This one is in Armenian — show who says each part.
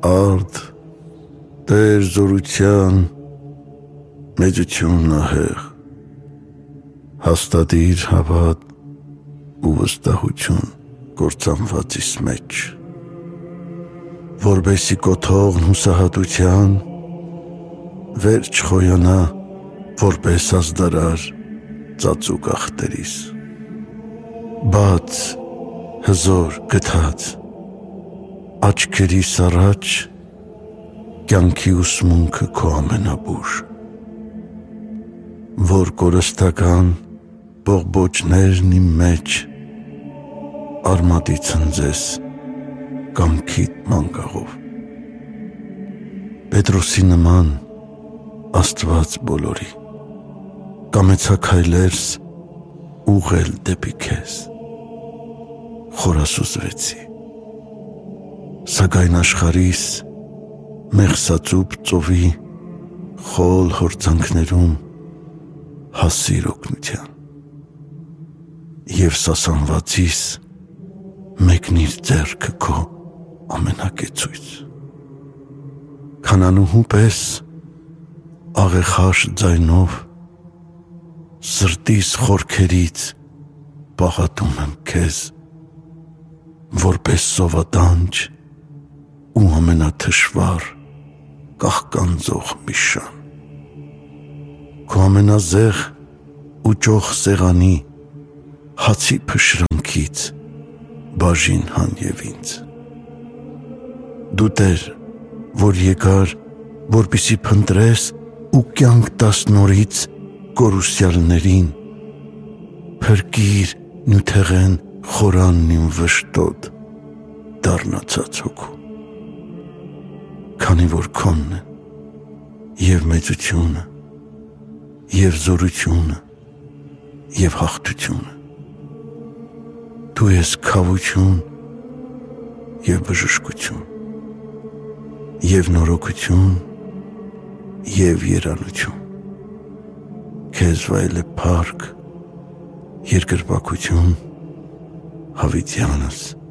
Speaker 1: արդ, Տեր զորության, մեծությունն ահեղ, հաստատիր հավատ ու վստահություն կործանվածիս մեջ, որբեսի կոթողն հուսահատության վեր չխոյանա, որպես ազդարար ծածուկ ախտերիս, բաց, հզոր, գթած, աչքերիս առաջ կյանքի ուսմունքը քո ամենաբուժ, որ կորստական բողբոջներն իմ մեջ արմատի ցնձես կամքիդ մանգաղով, Պետրոսի նման Աստված բոլորի, կամեցա քայլերս ուղղել դեպի քեզ, խորասուզվեցի, սակայն աշխարհիս մեղսածուփ ծովի խոլ հորձանքներում հասիր օգնության և սասանվածիս մեկնիր ձեռքը քո ամենակեցույց, քանանուհու պես աղեխաշ ձայնով սրտիս խորքերից պաղատում եմ քեզ, որպես սովատանջ ու ամենաթշվառ կաղկանձող մի շան, քո ամենազեղ ու ճոխ սեղանի հացի փշրանքից բաժին հանև ինձ, դու Տեր, որ եկար, որպեսզի փնտրես ու կյանք տաս նորից կորուսյալներին, փրկիր նյութեղեն խորանն իմ վշտոտ դառնացած հոգու, քանի որ քոնն է և մեծությունը, և զորությունը, և հաղթությունը, դու ես քավություն և բժշկություն, և նորոգություն և երանություն, քեզ վայել է փառք, երկրպագություն, հավիտյանս